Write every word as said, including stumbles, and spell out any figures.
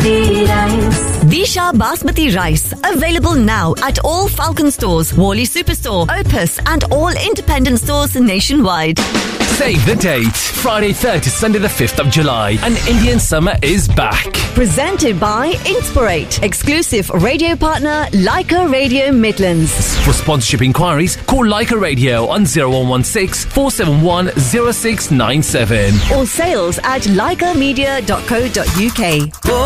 Basmati rice. Disha Basmati rice. Available now at all Falcon stores, Worley Superstore, Opus and all independent stores nationwide. Save the date. Friday third to Sunday the fifth of July. An Indian summer is back. Presented by Inspirate. Exclusive radio partner Leica Radio Midlands. For sponsorship inquiries, call Leica Radio on zero one one six, four seven one, zero six nine seven. Or sales at leica media dot co dot uk.